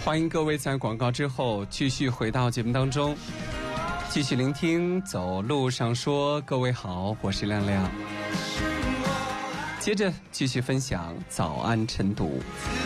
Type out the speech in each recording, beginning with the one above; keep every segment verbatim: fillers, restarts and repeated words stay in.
欢迎各位在广告之后继续回到节目当中，继续聆听走路上说。各位好，我是亮亮。接着继续分享早安晨读。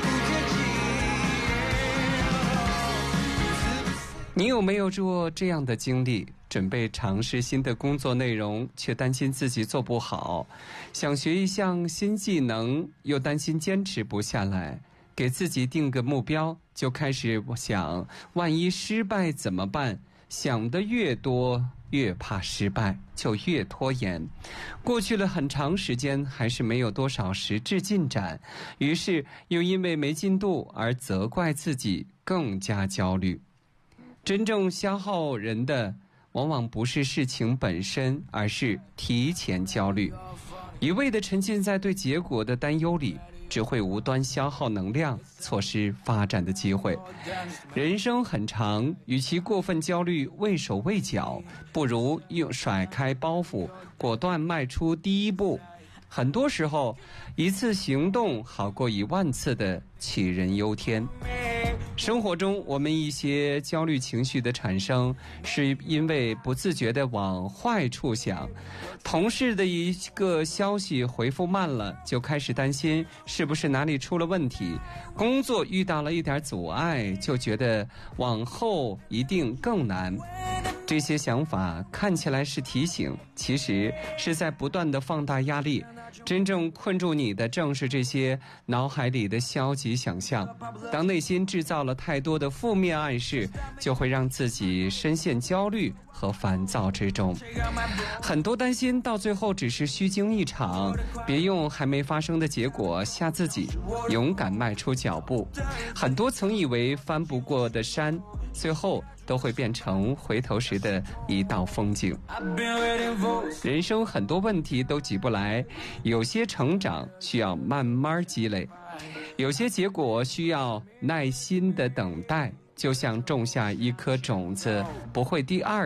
你有没有过这样的经历？准备尝试新的工作内容，却担心自己做不好；想学一项新技能，又担心坚持不下来。给自己定个目标，就开始想，万一失败怎么办？想得越多，越怕失败，就越拖延。过去了很长时间，还是没有多少实质进展，于是又因为没进度而责怪自己，更加焦虑。真正消耗人的往往不是事情本身，而是提前焦虑。一味地沉浸在对结果的担忧里，只会无端消耗能量，错失发展的机会。人生很长，与其过分焦虑畏手畏脚，不如用甩开包袱，果断迈出第一步。很多时候，一次行动好过一万次的杞人忧天。生活中，我们一些焦虑情绪的产生，是因为不自觉地往坏处想。同事的一个消息回复慢了，就开始担心是不是哪里出了问题；工作遇到了一点阻碍，就觉得往后一定更难。这些想法看起来是提醒，其实是在不断地放大压力。真正困住你的正是这些脑海里的消极想象。当内心制造了太多的负面暗示，就会让自己深陷焦虑和烦躁之中。很多担心到最后只是虚惊一场，别用还没发生的结果吓自己，勇敢迈出脚步。很多曾以为翻不过的山，最后都会变成回头时的一道风景。人生很多问题都急不来，有些成长需要慢慢积累，有些结果需要耐心的等待。就像种下一颗种子，不会第二